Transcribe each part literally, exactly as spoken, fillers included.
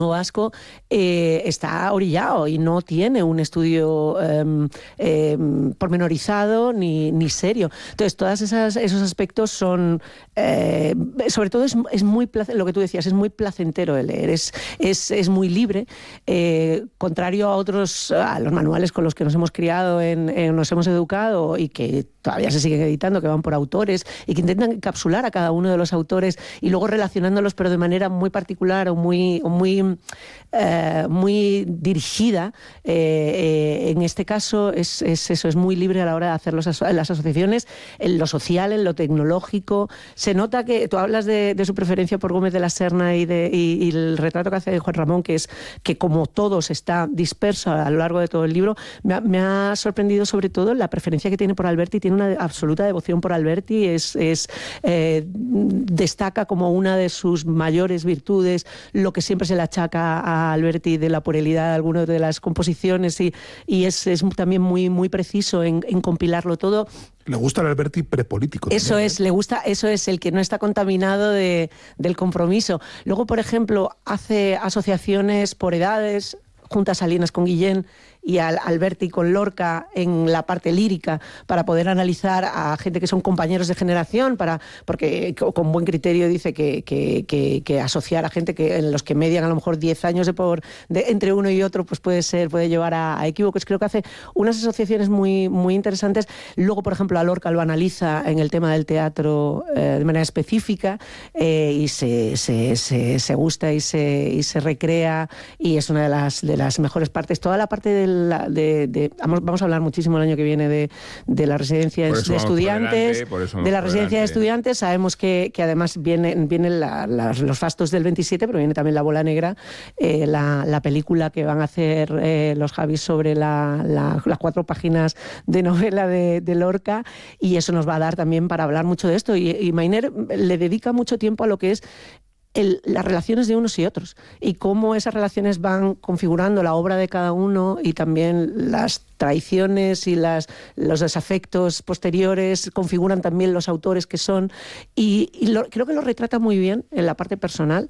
vasco eh, está orillado y no tiene un estudio eh, eh, pormenorizado ni, ni serio. Entonces, todos esos aspectos son, eh, sobre todo es, es muy place- lo que tú decías, es muy placentero de leer, es, es, es muy libre, eh, contrario a otros, a los manuales con los que nos hemos criado, en, en, nos hemos educado y que todavía se siguen editando, que van por autores y que intentan encapsular a cada uno de los autores y luego relacionándolos, pero de manera muy particular o muy, o muy Eh, muy dirigida. Eh, eh, en este caso es, es eso, es muy libre a la hora de hacer los aso- las asociaciones, en lo social, en lo tecnológico. Se nota que tú hablas de, de su preferencia por Gómez de la Serna y, de, y, y el retrato que hace de Juan Ramón, que es que como todos está disperso a lo largo de todo el libro. Me ha, me ha sorprendido sobre todo la preferencia que tiene por Alberti. Tiene una absoluta devoción por Alberti, es, es eh, destaca como una de sus mayores virtudes lo que siempre se le achaca a Alberti de la puerilidad de algunas de las composiciones y, y es, es también muy, muy preciso en, en compilarlo todo. Le gusta el Alberti prepolítico. Eso también, es, ¿eh? le gusta, eso es el que no está contaminado de, del compromiso. Luego, por ejemplo, hace asociaciones por edades, junta a Salinas con Guillén y al Alberti con Lorca en la parte lírica, para poder analizar a gente que son compañeros de generación, para porque con buen criterio dice que, que, que, que asociar a gente que en los que median a lo mejor diez años de por de, entre uno y otro pues puede ser puede llevar a, a equívocos. Creo que hace unas asociaciones muy, muy interesantes. Luego, por ejemplo, a Lorca lo analiza en el tema del teatro eh, de manera específica eh, y se, se, se, se gusta y se, y se recrea, y es una de las, de las mejores partes. Toda la parte del La, de, de, vamos a hablar muchísimo el año que viene de, de las residencias de estudiantes, delante, de la residencia de estudiantes. Sabemos que, que además vienen viene la, la, los fastos del veintisiete, pero viene también La Bola Negra, eh, la, la película que van a hacer eh, los Javis sobre la, la, las cuatro páginas de novela de, de Lorca, y eso nos va a dar también para hablar mucho de esto. Y, y Mainer le dedica mucho tiempo a lo que es El, las relaciones de unos y otros y cómo esas relaciones van configurando la obra de cada uno, y también las traiciones y las, los desafectos posteriores configuran también los autores que son, y, y lo, creo que lo retrata muy bien en la parte personal.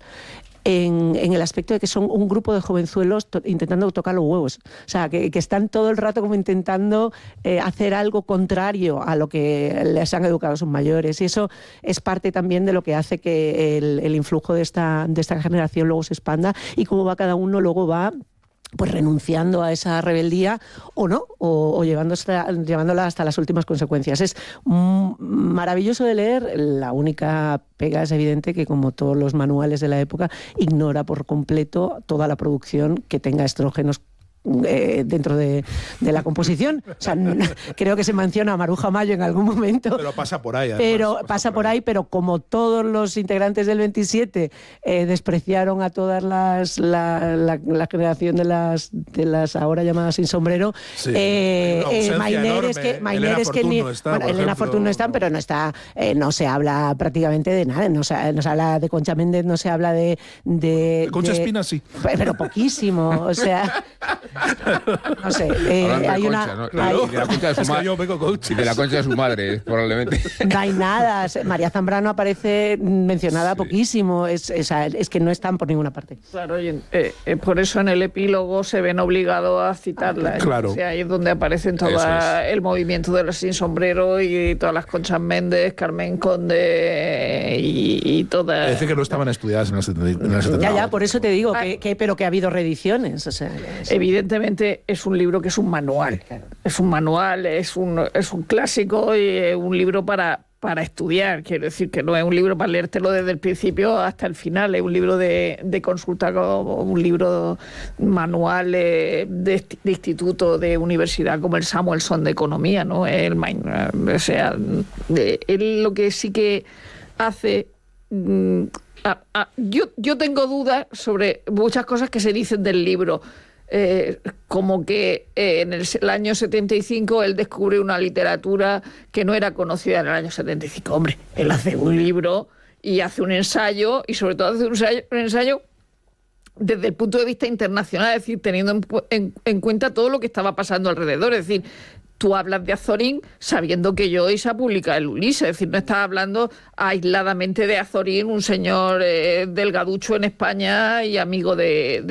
En, en el aspecto de que son un grupo de jovenzuelos to- intentando tocar los huevos, o sea, que, que están todo el rato como intentando eh, hacer algo contrario a lo que les han educado sus mayores, y eso es parte también de lo que hace que el, el influjo de esta, de esta generación luego se expanda, y cómo va cada uno luego va pues renunciando a esa rebeldía o no, o, o llevándola, llevándola hasta las últimas consecuencias. Es mm, maravilloso de leer. La única pega es evidente que, como todos los manuales de la época, ignora por completo toda la producción que tenga estrógenos Eh, dentro de, de la composición. O sea, n- creo que se menciona a Maruja Mayo en algún momento. Pero pasa por ahí. Además, Pero pasa, pasa por ahí, ahí, pero como todos los integrantes del veintisiete eh, despreciaron a todas las la, la, la generación de las de las ahora llamadas sin sombrero, sí, eh, eh, Mainer es que Mainer es que ni, no está, bueno, Elena ejemplo, Fortún no está, no. pero no está, eh, no se habla prácticamente de nada, no se, no se habla de Concha Méndez, no se habla de de, de Concha de, Espina sí, pero poquísimo, o sea, no sé, eh, hay Concha, una ¿no? hay, Y de la concha de su es que madre. yo vengo Concha. Y de la concha de su madre, probablemente. no hay nada. María Zambrano aparece mencionada Sí. poquísimo, es, es, es que no están por ninguna parte. Claro, y eh, eh, por eso en el epílogo se ven obligados a citarla. Claro. O sea, ahí es donde aparecen todo Eso es. el movimiento de los sin sombrero y todas las Conchas Méndez, Carmen Conde y, y todas. Dice que no estaban estudiadas en el setenta. En el setenta. Ya, ya, por eso te digo, que, que, pero que ha habido reediciones. O sea, es... Evidentemente es un libro que es un manual. Es un manual, es un, es un clásico y es un libro para, para estudiar. Quiero decir que no es un libro para leértelo desde el principio hasta el final. Es un libro de, de consulta, como un libro manual de, de, de instituto, de universidad, como el Samuelson de Economía, ¿no? El, o sea, él lo que sí que hace... Mmm, a, a, yo, yo tengo dudas sobre muchas cosas que se dicen del libro. Eh, como que eh, en el, el año setenta y cinco él descubre una literatura que no era conocida en el año setenta y cinco. Hombre, él hace un libro y hace un ensayo, y sobre todo hace un ensayo, un ensayo desde el punto de vista internacional, es decir, teniendo en, en, en cuenta todo lo que estaba pasando alrededor. Es decir, tú hablas de Azorín sabiendo que yo hoy se ha publicado el Ulises, es decir, no estás hablando aisladamente de Azorín, un señor eh, delgaducho en España y amigo de, de